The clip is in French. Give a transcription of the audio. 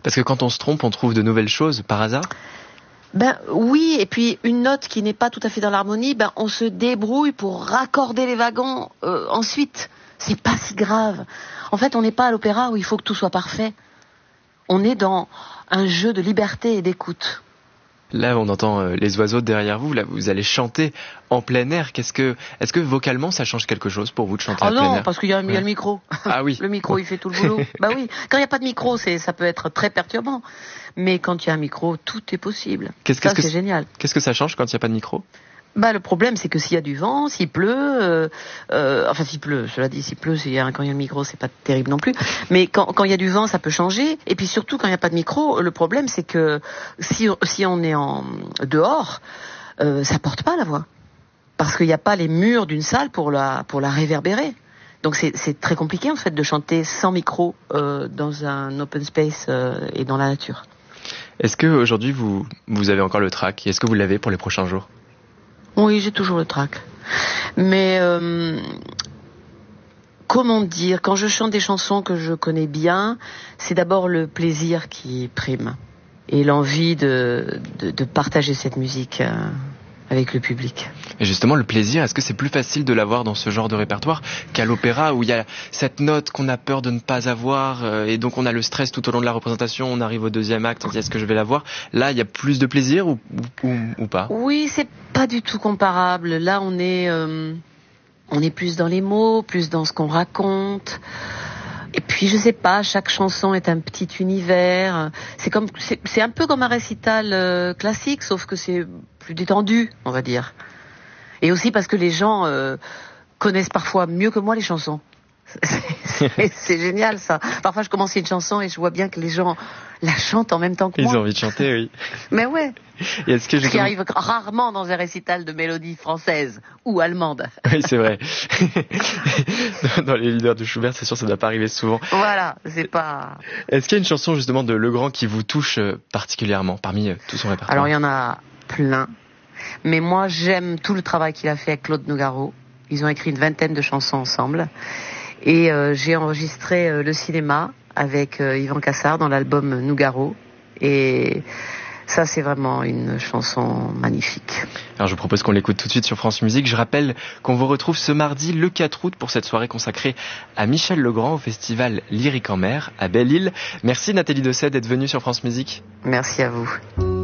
Parce que quand on se trompe, on trouve de nouvelles choses par hasard? Ben oui, et puis une note qui n'est pas tout à fait dans l'harmonie, ben on se débrouille pour raccorder les wagons ensuite. C'est pas si grave. En fait, on n'est pas à l'opéra où il faut que tout soit parfait. On est dans un jeu de liberté et d'écoute. Là, on entend les oiseaux derrière vous. Là, vous allez chanter en plein air. Est-ce que vocalement, ça change quelque chose pour vous de chanter en plein air? Non, parce qu'il y a le micro. Ah oui. Le micro, il fait tout le boulot. Bah oui. Quand il n'y a pas de micro, ça peut être très perturbant. Mais quand il y a un micro, tout est possible. C'est génial. Qu'est-ce que ça change quand il n'y a pas de micro? Bah le problème c'est que s'il y a du vent, s'il pleut, s'il pleut, quand il y a le micro c'est pas terrible non plus, mais quand il y a du vent ça peut changer, et puis surtout quand il n'y a pas de micro, le problème c'est que si on est dehors, ça porte pas la voix, parce qu'il n'y a pas les murs d'une salle pour la réverbérer. Donc c'est très compliqué en fait de chanter sans micro dans un open space et dans la nature. Est-ce que aujourd'hui vous avez encore le trac? Est-ce que vous l'avez pour les prochains jours? Oui, j'ai toujours le trac. Mais comment dire, quand je chante des chansons que je connais bien, c'est d'abord le plaisir qui prime et l'envie de partager cette musique avec le public. Et justement, le plaisir, est-ce que c'est plus facile de l'avoir dans ce genre de répertoire qu'à l'opéra où il y a cette note qu'on a peur de ne pas avoir et donc on a le stress tout au long de la représentation, on arrive au deuxième acte, on se dit est-ce que je vais l'avoir? Là, il y a plus de plaisir ou pas? Oui, c'est pas du tout comparable. Là, on est plus dans les mots, plus dans ce qu'on raconte. Et puis, je sais pas, chaque chanson est un petit univers. C'est un peu comme un récital classique, sauf que c'est plus détendu, on va dire. Et aussi parce que les gens connaissent parfois mieux que moi les chansons. C'est génial ça. Parfois je commence une chanson et je vois bien que les gens la chantent en même temps que moi. Ils ont envie de chanter, oui. Mais ouais. Et est-ce que ce qui arrive rarement dans un récital de mélodie française ou allemande. Oui, c'est vrai. Dans les leaders de Schubert, c'est sûr, ça ne doit pas arriver souvent. Voilà, c'est pas... Est-ce qu'il y a une chanson justement de Legrand qui vous touche particulièrement parmi tout son répertoire? Alors il y en a plein. Mais moi j'aime tout le travail qu'il a fait avec Claude Nougaro. Ils ont écrit une 20aine de chansons ensemble. Et j'ai enregistré le cinéma avec Yvan Cassard dans l'album Nougaro. Et ça, c'est vraiment une chanson magnifique. Alors je vous propose qu'on l'écoute tout de suite sur France Musique. Je rappelle qu'on vous retrouve ce mardi le 4 août pour cette soirée consacrée à Michel Legrand au festival Lyrique en mer à Belle-Île. Merci Nathalie Dosset d'être venue sur France Musique. Merci à vous.